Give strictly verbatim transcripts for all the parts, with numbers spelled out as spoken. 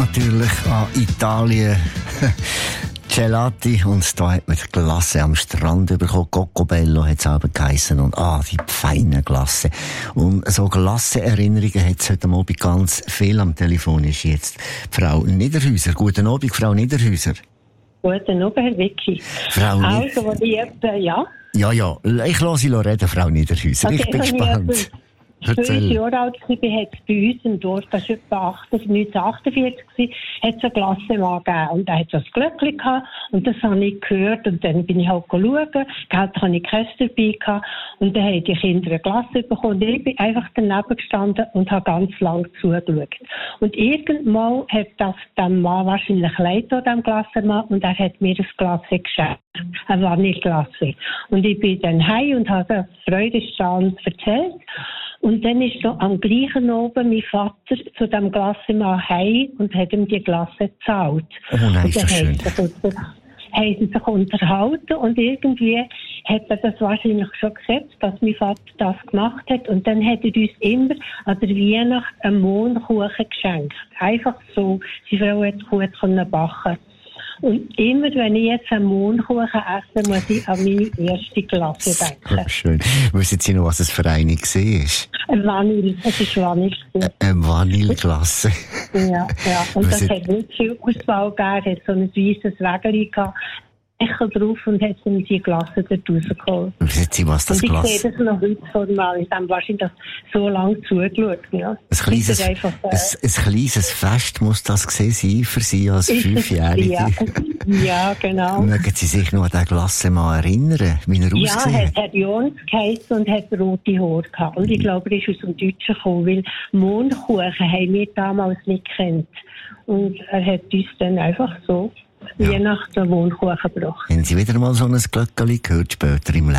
natürlich an Italien. Gelati, und da hat man die Glasse am Strand bekommen. Coccobello hat es aber geheissen. Und ah, die feine Glasse. Und so Glasse-Erinnerungen hat es heute Abend ganz viel. Am Telefon ist jetzt Frau Niederhäuser. Guten Abend, Frau Niederhäuser. Guten Abend, Herr Vicky. Frau Also, wo ich etwa, ja? Ja, ja, ich lasse Sie reden, Frau Niederhäuser. Okay, ich bin gespannt. Fünf Jahre alt war, hat es bei uns im Dorf, das war etwa neunzehnhundertachtundvierzig, hat es einen Glassemann gegeben. Und er hat so ein Glöckchen gehabt, und das habe ich gehört, und dann bin ich halt schauen, Geld hatte ich keins dabei gehabt, und dann haben die Kinder eine Glasse bekommen, und ich bin einfach daneben gestanden und habe ganz lang zugeschaut. Und irgendwann hat das dem Mann wahrscheinlich leid, dem Glassemann, und er hat mir das Glasse geschenkt. Eine Vanilleglasse. Und ich bin dann heim und habe das freudestrahlend erzählt. Und dann ist noch am gleichen oben mein Vater zu dem Glassemann heim und hat ihm die Glasse gezahlt. Oh nein, und ist das schön. Haben sie sich unterhalten, und irgendwie hat er das wahrscheinlich schon gesetzt, dass mein Vater das gemacht hat. Und dann hat er uns immer an der Weihnacht einen Mohnkuchen geschenkt. Einfach so. Seine Frau hat gut können backen. Und immer, wenn ich jetzt einen Mohnkuchen esse, muss ich an meine erste Glasse denken. Schön. Wissen Sie noch, was es für eine war? Eine Vanille. Es ist Vanille. Eine Vanilleglasse. Ja, ja. Und das Wissen... hat nicht viel Auswahl gegeben. Es hat so ein weisses Wägeli gehabt. Deckel drauf, und hat dann die Glasse dort rausgeholt. Wissen Sie, was das Glas... Und ich sehe das noch heute vor mal. Ich habe wahrscheinlich das so lange zugeschaut. Ja. Ein, kleines, einfach, äh, ein, ein kleines Fest muss das gewesen sein für Sie als Fünfjährige. Ja, ja, genau. Mögen Sie sich noch an den Glasse mal erinnern, wie er ja, ausgesehen hat? Ja, er hat Jons geheissen und hat rote Haare gehabt. Und ich glaube, er ist aus dem Deutschen gekommen, weil Mohnkuchen haben wir damals nicht gekannt. Und er hat uns dann einfach so... Ja. Weihnachten Wohnkuchen gebracht. Haben Sie wieder mal so ein Glöckchen gehört später im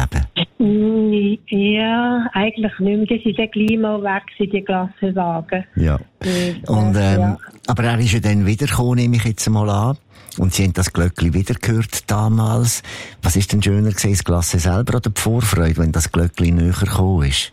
Leben? Ja, eigentlich nicht mehr. Die sind dann gleich mal weg, die Glassenwagen. Ja. Und, ähm, ja. Aber er ist ja dann wiedergekommen, nehme ich jetzt mal an. Und Sie haben das Glöckchen wieder gehört damals. Was ist denn schöner gewesen, das Glasse selber oder die Vorfreude, wenn das Glöckchen näher gekommen ist?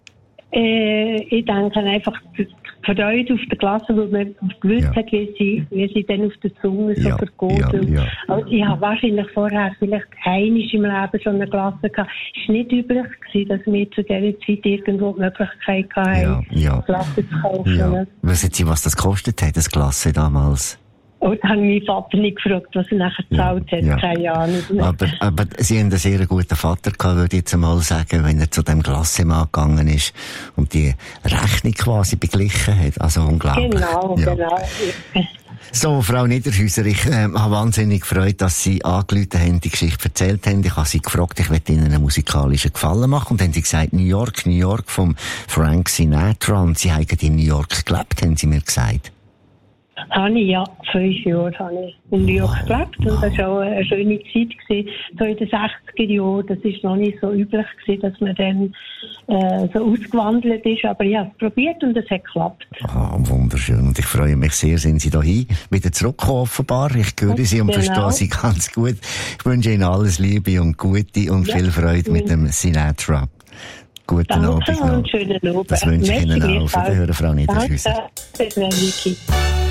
Äh, ich denke einfach, die Freude auf der Klasse, weil man gewusst ja. hat, wie sie, wie sie dann auf der Zunge so ja. vergeht. Ja, ja. Also ich habe wahrscheinlich vorher vielleicht einmal im Leben schon eine Klasse gehabt. Es war nicht üblich gewesen, dass wir zu dieser Zeit irgendwo die Möglichkeit hatten, ja, ja. Klasse zu kaufen. Ja. Wissen Sie, was das gekostet hat, das Klasse damals? Und dann habe ich meinen Vater nicht gefragt, was er nachher gezahlt ja, hat. Ja. Keine Ahnung. Aber, aber Sie haben einen sehr guten Vater gehabt, würde ich jetzt mal sagen, wenn er zu dem Glassemann gegangen ist und die Rechnung quasi beglichen hat. Also unglaublich. Genau, ja. genau. So, Frau Niederhäuser, ich äh, habe wahnsinnig gefreut, dass Sie angerufen haben, die Geschichte erzählt haben. Ich habe Sie gefragt, ich möchte Ihnen einen musikalischen Gefallen machen. Und dann haben Sie gesagt, New York, New York vom Frank Sinatra. Und Sie haben in New York gelebt, haben Sie mir gesagt. Habe ich, ja. Fünf Jahre habe ich in New York wow. gelebt. Und das war auch eine schöne Zeit gewesen. So in den sechziger Jahren. Das war noch nicht so üblich gewesen, dass man dann äh, so ausgewandelt ist. Aber ich habe es probiert und es hat geklappt. Ah, wunderschön. Und ich freue mich sehr, sind Sie hierhin wieder zurückgekommen, offenbar. Ich höre Sie und genau. verstehe Sie ganz gut. Ich wünsche Ihnen alles Liebe und Gute und ja. viel Freude mit dem Sinatra. Guten Danke Abend noch. Und schönen Abend. Das wünsche ich Ihnen auch. Auf Wiederhören, Frau Niederhäuser. Danke.